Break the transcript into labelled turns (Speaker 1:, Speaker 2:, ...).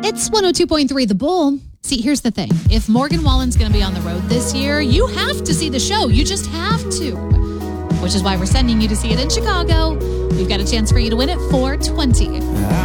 Speaker 1: It's 102.3 The Bull. See, here's the thing. If Morgan Wallen's going to be on the road this year, you have to see the show. You just have to. Which is why we're sending you to see it in Chicago. We've got a chance for you to win at 420.